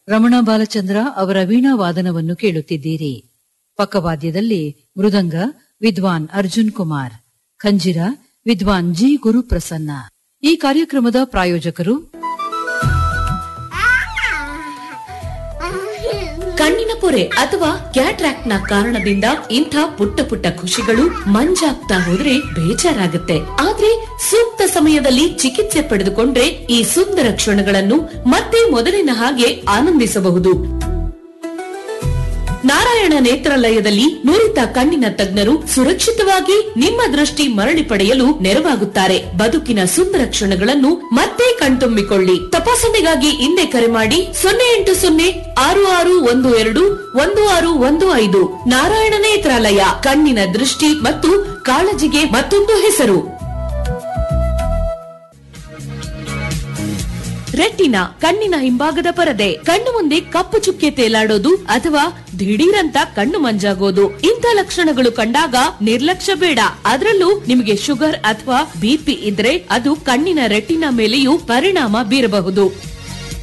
ರಮಣ ಬಾಲಚಂದ್ರ ಅವರ ವೀಣಾ ವಾದನವನ್ನು ಕೇಳುತ್ತಿದ್ದೀರಿ. ಪಕ್ಕವಾದ್ಯದಲ್ಲಿ ಮೃದಂಗ ವಿದ್ವಾನ್ ಅರ್ಜುನ್ ಕುಮಾರ್, ಖಂಜಿರ ವಿದ್ವಾನ್ ಜಿ ಗುರುಪ್ರಸನ್ನ. ಈ ಕಾರ್ಯಕ್ರಮದ ಪ್ರಾಯೋಜಕರು ಕಣ್ಣಿನ ಪೊರೆ ಅಥವಾ ಕ್ಯಾಟ್ರಾಕ್ಟ್ ನ ಕಾರಣದಿಂದ ಇಂಥ ಪುಟ್ಟ ಪುಟ್ಟ ಖುಷಿಗಳು ಮಂಜಾಗ್ತಾ ಹೋದ್ರೆ ಬೇಜಾರಾಗುತ್ತೆ. ಆದ್ರೆ ಸೂಕ್ತ ಸಮಯದಲ್ಲಿ ಚಿಕಿತ್ಸೆ ಪಡೆದುಕೊಂಡ್ರೆ ಈ ಸುಂದರ ಕ್ಷಣಗಳನ್ನು ಮತ್ತೆ ಮೊದಲಿನ ಹಾಗೆ ಆನಂದಿಸಬಹುದು. ನಾರಾಯಣ ನೇತ್ರಾಲಯದಲ್ಲಿ ನುರಿತ ಕಣ್ಣಿನ ತಜ್ಞರು ಸುರಕ್ಷಿತವಾಗಿ ನಿಮ್ಮ ದೃಷ್ಟಿ ಮರಳಿ ಪಡೆಯಲು ನೆರವಾಗುತ್ತಾರೆ. ಬದುಕಿನ ಸುಂದರ ಕ್ಷಣಗಳನ್ನು ಮತ್ತೆ ಕಣ್ತುಂಬಿಕೊಳ್ಳಿ. ತಪಾಸಣೆಗಾಗಿ ಹಿಂದೆ ಕರೆ ಮಾಡಿ 0800-6612-1615. ನಾರಾಯಣ ನೇತ್ರಾಲಯ, ಕಣ್ಣಿನ ದೃಷ್ಟಿ ಮತ್ತು ಕಾಳಜಿಗೆ ಮತ್ತೊಂದು ಹೆಸರು. ರೆಟಿನಾ, ಕಣ್ಣಿನ ಹಿಂಭಾಗದ ಪರದೆ. ಕಣ್ಣು ಮುಂದೆ ಕಪ್ಪು ಚುಕ್ಕೆ ತೇಲಾಡೋದು ಅಥವಾ ದಿಢೀರಂತ ಕಣ್ಣು ಮಂಜಾಗೋದು, ಇಂಥ ಲಕ್ಷಣಗಳು ಕಂಡಾಗ ನಿರ್ಲಕ್ಷ್ಯ ಬೇಡ. ಅದರಲ್ಲೂ ನಿಮಗೆ ಶುಗರ್ ಅಥವಾ ಬಿಪಿ ಇದ್ರೆ ಅದು ಕಣ್ಣಿನ ರೆಟಿನಾ ಮೇಲೆಯೂ ಪರಿಣಾಮ ಬೀರಬಹುದು.